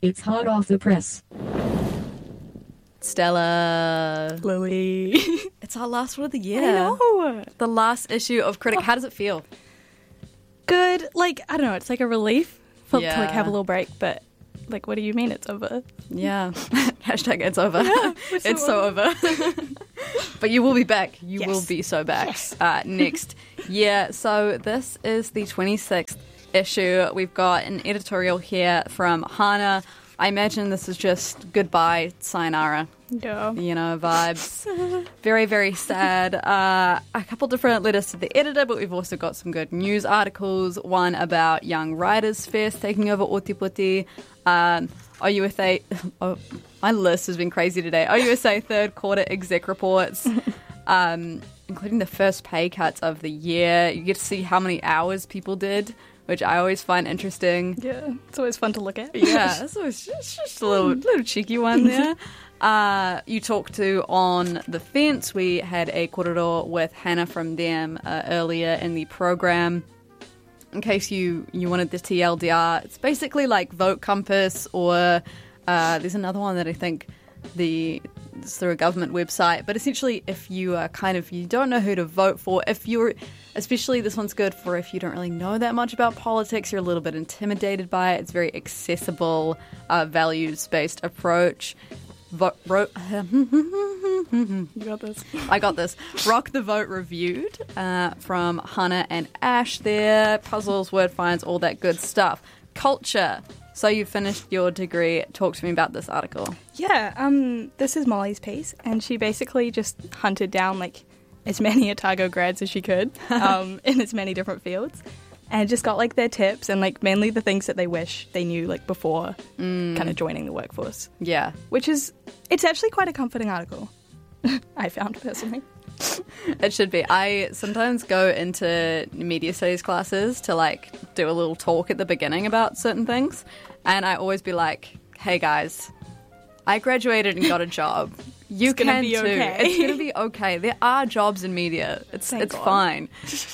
It's hot off the press. Stella. Lily. It's our last one of the year. I know. The last issue of Critic. How does it feel? Good. Like, I don't know. It's like a relief to like Yeah. have a little break, but like, what do you mean it's over? Yeah. Hashtag it's over. Yeah, It's so over. But you will be back. You Yes. will be so back Yes. next year. So this is the 26th issue. We've got an editorial here from Hana. I imagine this is just goodbye, sayonara, Yeah. you know, vibes. Very, very sad. A couple different letters to the editor, but we've also got some good news articles. One about Young Writers Fest taking over Ōtepoti. OUSA, oh, my list has been crazy today. OUSA third quarter exec reports, including the first pay cuts of the year. You get to see how many hours people did, which I always find interesting. Yeah. It's always fun to look at. Yeah, so it's just a little cheeky one there. You talked to On the Fence. We had a korero with Hannah from them earlier in the program. In case you wanted the TLDR, it's basically like Vote Compass, or there's another one that I think it's through a government website. But essentially, if you are you don't know who to vote for, especially this one's good for if you don't really know that much about politics, you're a little bit intimidated by it. It's very accessible, values-based approach. You got this. I got this. Rock the Vote reviewed from Hannah and Ash there. Puzzles, word finds, all that good stuff. Culture. So you finished your degree. Talk to me about this article. Yeah, this is Molly's piece, and she basically just hunted down like as many Otago grads as she could in as many different fields, and just got like their tips and like mainly the things that they wish they knew like before kind of joining the workforce. Yeah. It's actually quite a comforting article, I found personally. It should be. I sometimes go into media studies classes to like do a little talk at the beginning about certain things, and I always be like, hey guys, I graduated and got a job. You gonna can be too. okay. It's going to be okay. There are jobs in media. Thank It's God. fine.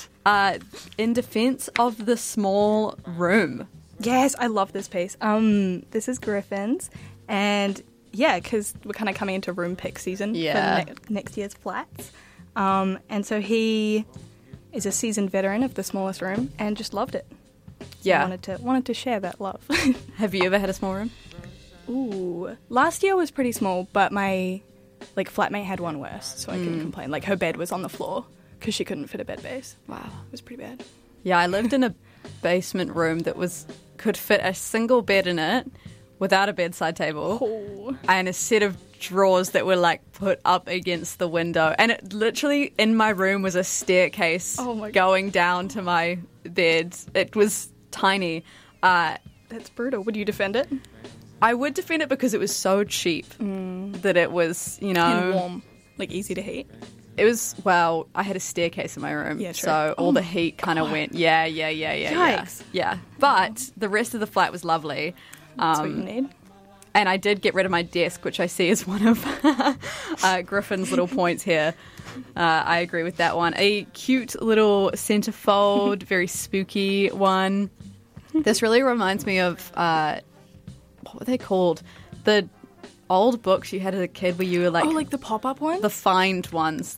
In defense of the small room. Yes, I love this piece. This is Griffin's, and yeah, because we're kind of coming into room pick season Yeah. for next year's flats. And so he is a seasoned veteran of the smallest room and just loved it. So Yeah. wanted to share that love. Have you ever had a small room? Ooh, last year was pretty small, but my flatmate had one worse, so I couldn't complain. Like her bed was on the floor because she couldn't fit a bed base. Wow. It was pretty bad. Yeah, I lived in a basement room that could fit a single bed in it without a bedside table. Oh. And a set of drawers that were like put up against the window, and it literally in my room was a staircase Oh my God. going down to my bed. It was tiny. That's brutal. Would you defend it? I would defend it because it was so cheap that it was, And warm, like easy to heat. it was, I had a staircase in my room, Yeah, true. so all the heat kind of went, yeah. Yikes. Yeah. But the rest of the flat was lovely. That's what you need. And I did get rid of my desk, which I see is one of Griffin's little points here. I agree with that one. A cute little centerfold, very spooky one. This really reminds me of, what were they called? The old books you had as a kid where you were like... Oh, like the pop-up ones? the find ones.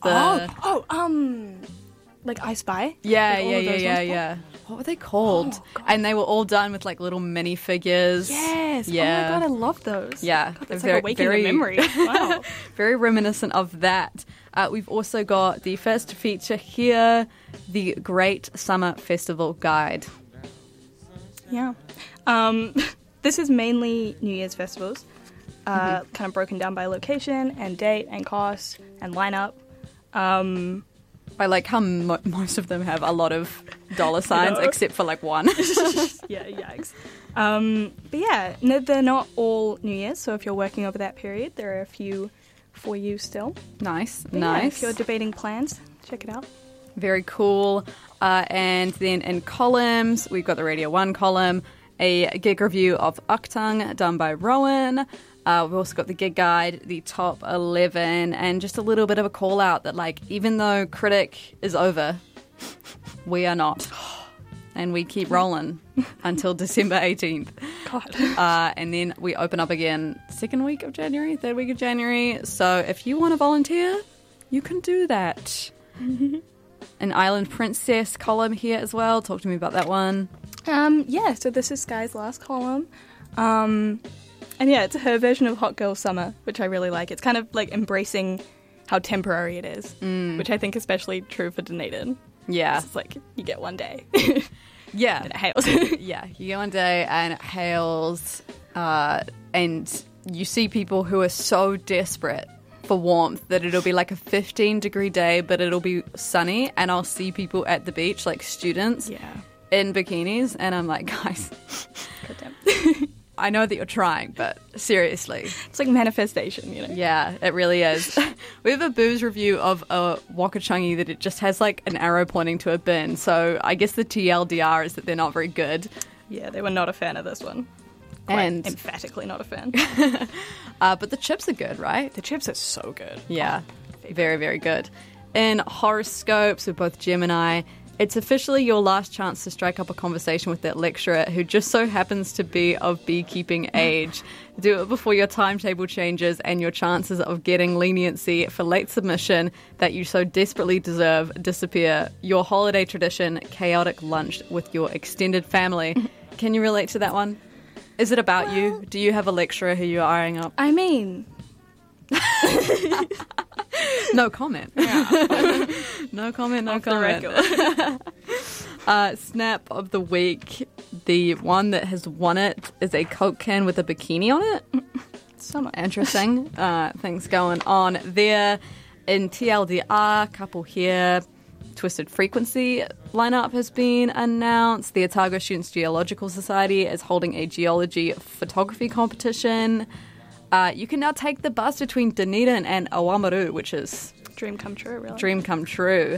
Like I Spy? Yeah, Like all of those ones? yeah. What were they called? Oh, God. And they were all done with like little mini figures. Yes. Yeah. Oh my God, I love those. Yeah. God, that's They're like a waking of memory. Wow. Very reminiscent of that. We've also got the first feature here, the Great Summer Festival Guide. Yeah. This is mainly New Year's festivals, kind of broken down by location and date and cost and lineup. I like how most of them have a lot of dollar signs, know. except for like one. Yeah, yikes. But yeah, no, they're not all New Year's, so if you're working over that period, there are a few for you still. Nice, But yeah, nice. if you're debating plans, check it out. Very cool. And then in columns, we've got the Radio 1 column, a gig review of Uktang done by Rowan. We've also got the gig guide, the top 11, and just a little bit of a call out that, like, even though Critic is over, we are not. and we keep rolling until December 18th. God. And then we open up again second week of January, third week of January. So if you want to volunteer, you can do that. An Island Princess column here as well. Talk to me about that one. Yeah, so this is Sky's last column. And yeah, it's her version of Hot Girl Summer, which I really like. It's kind of like embracing how temporary it is, which I think especially true for Dunedin. Yeah. It's like you get one day. Yeah. And it hails. Yeah, you go one day and it hails, and you see people who are so desperate for warmth that it'll be like a 15-degree day, but it'll be sunny, and I'll see people at the beach, like students, in bikinis, and I'm like, guys, Goddamn. I know that you're trying, but seriously. It's like manifestation, you know? Yeah, it really is. We have a booze review of a Wakachangi that it just has like an arrow pointing to a bin, so I guess the TLDR is that they're not very good. Yeah, they were not a fan of this one. Quite And emphatically not a fan. but the chips are good, right? The chips are so good. Yeah, very, very good. In horoscopes, we're both Gemini. It's officially your last chance to strike up a conversation with that lecturer who just so happens to be of beekeeping age. Do it before your timetable changes and your chances of getting leniency for late submission that you so desperately deserve disappear. Your holiday tradition, chaotic lunch with your extended family. Can you relate to that one? Is it about you? Do you have a lecturer who you're eyeing up? I mean... No comment. Yeah. No comment, no Off the comment. record. Snap of the week. The one that has won it is a Coke can with a bikini on it. Summer. Interesting. Things going on there. In TLDR, couple here. Twisted Frequency lineup has been announced. The Otago Students Geological Society is holding a geology photography competition. You can now take the bus between Dunedin and Oamaru, which is... Dream come true, really. Dream come true.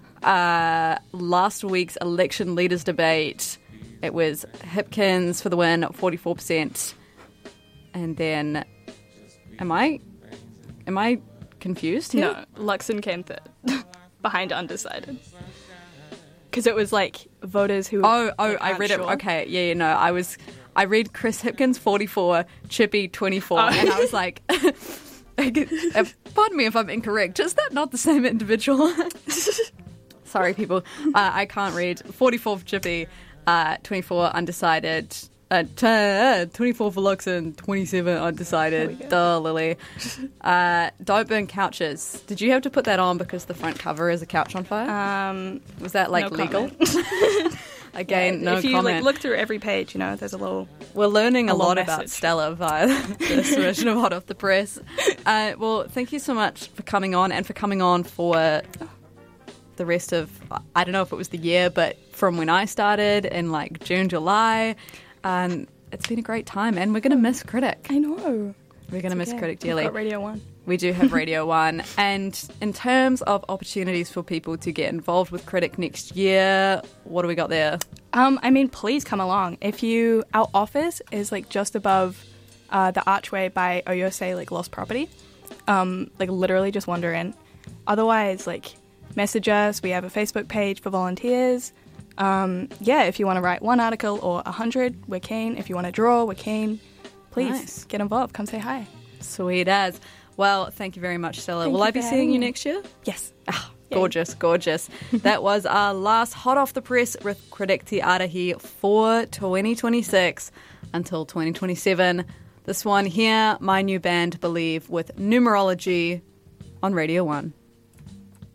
Last week's election leaders debate, it was Hipkins for the win, 44%. And then... Am I confused here? No, Luxon came third. Behind undecided. Because it was like voters who... Oh, I read sure. it. Okay, yeah, no, I read Chris Hipkins 44, Chippy 24, and I was like, pardon me if I'm incorrect, is that not the same individual? Sorry, people, I can't read. 44 for Chippy, 24 undecided, 24 for Luxon, 27 undecided. Duh, Lily. Don't burn couches. Did you have to put that on because the front cover is a couch on fire? Was that like no legal? Again, no if you comment. like look through every page, you know, there's a little... We're learning a little lot about message. Stella via this version of Hot Off the Press. Well, thank you so much for coming on and for coming on for the rest of, I don't know if it was the year, but from when I started in like June, July. It's been a great time, and we're going to miss Critic. I know. We're going to miss Critic dearly. We've got Radio 1. We do have Radio 1. And in terms of opportunities for people to get involved with Critic next year, what do we got there? I mean, please come along. Our office is like just above the archway by Oyose, like Lost Property. Like literally just wander in. Otherwise, like message us. We have a Facebook page for volunteers. If you want to write one article or 100, we're keen. If you want to draw, we're keen. Please get involved. Come say hi. Sweet as. Well, thank you very much, Stella. Thank Will you I be for seeing having you me. next year? Yes. Gorgeous, gorgeous. That was our last Hot Off the Press with Critic Te Arahi for 2026 until 2027. This one here, my new band, Believe, with Numerology on Radio 1.